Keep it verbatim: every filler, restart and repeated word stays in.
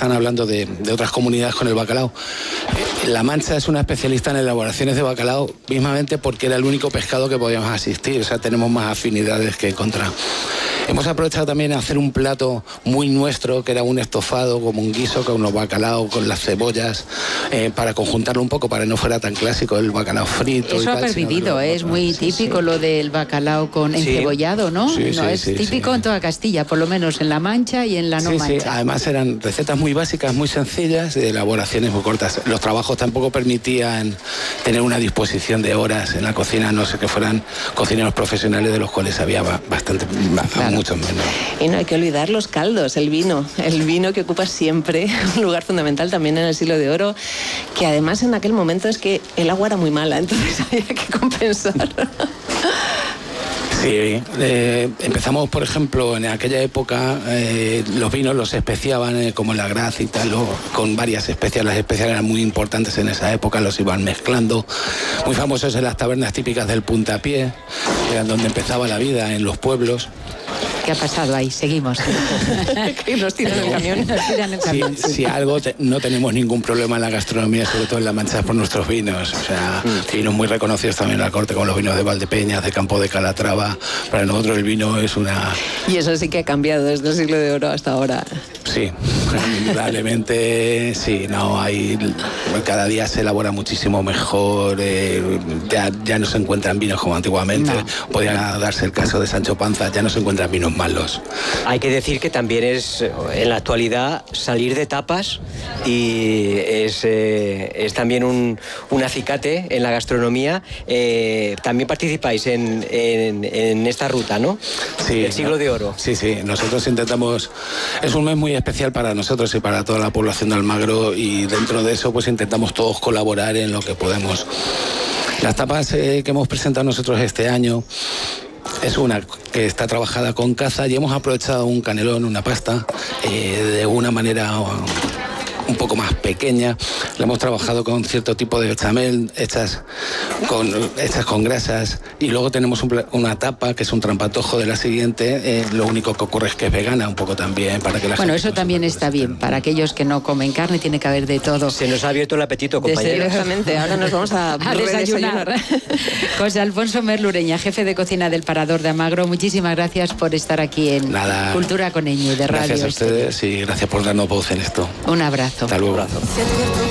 están hablando de, de otras comunidades con el bacalao. La Mancha es una especialista en elaboraciones de bacalao, mismamente porque era el único pescado que podíamos asistir, o sea, tenemos más afinidades que contra. Hemos aprovechado también a hacer un plato muy nuestro, que era un estofado, como un guiso con los bacalaos, con las cebollas, eh, para conjuntarlo un poco, para que no fuera tan clásico el bacalao frito. Eso y ha tal, pervivido, ¿eh? Es muy sí, típico sí. lo del bacalao con Sí. encebollado, ¿no? Sí, no sí, es sí, típico sí. en toda Castilla, por lo menos en La Mancha y en la no Sí, mancha. sí, además eran recetas muy básicas, muy sencillas, de elaboraciones muy cortas. Los trabajos tampoco permitían tener una disposición de horas en la cocina, no sé que fueran cocineros profesionales, de los cuales había bastante, Claro. muchos menos. Y no hay que olvidar los caldos, el vino, el vino que ocupa siempre un lugar fundamental también en el Siglo de Oro, que además en aquel momento es que el agua era muy mala, entonces había que compensar. Sí, eh, empezamos, por ejemplo, en aquella época, eh, los vinos los especiaban, eh, como la Graz y tal, o, con varias especias. Las especias eran muy importantes en esa época, los iban mezclando. Muy famosos en las tabernas típicas del Puntapié, que eran donde empezaba la vida en los pueblos. ¿Qué ha pasado ahí? Seguimos. Que nos tiran el camión. Nos tiran el Si, camión. si algo, te, no tenemos ningún problema en la gastronomía, sobre todo en La Mancha, por nuestros vinos. O sea, mm. vinos muy reconocidos también en la corte, como los vinos de Valdepeñas, de Campo de Calatrava. Para nosotros el vino es una... Y eso sí que ha cambiado desde el Siglo de Oro hasta ahora. Sí, indudablemente sí, no hay, cada día se elabora muchísimo mejor, eh, ya, ya no se encuentran vinos como antiguamente, no. Podría darse el caso de Sancho Panza, ya no se encuentran vinos malos. Hay que decir que también es, en la actualidad, salir de tapas y es, eh, es también un, un acicate en la gastronomía. Eh, también participáis en, en, en esta ruta, ¿no? Sí. El Siglo de Oro. Sí, sí, nosotros intentamos, es un mes muy especial para nosotros y para toda la población de Almagro, y dentro de eso pues intentamos todos colaborar en lo que podemos. Las tapas eh, que hemos presentado nosotros este año es una que está trabajada con caza, y hemos aprovechado un canelón, una pasta, eh, de una manera un poco más pequeña. La hemos trabajado con cierto tipo de bechamel hechas con, hechas con grasas, y luego tenemos un, una tapa que es un trampatojo de la siguiente. Eh, lo único que ocurre es que es vegana un poco también, para que la bueno, gente eso también está bien. Para aquellos que no comen carne tiene que haber de todo. Se nos ha abierto el apetito, compañeros. Exactamente, ahora nos vamos a, a desayunar. José Alfonso Merlureña, jefe de cocina del Parador de Almagro, muchísimas gracias por estar aquí en Nada. Cultura con Eñi de Radio. Gracias a ustedes y gracias por darnos voz en esto. Un abrazo. Hasta luego. Un abrazo.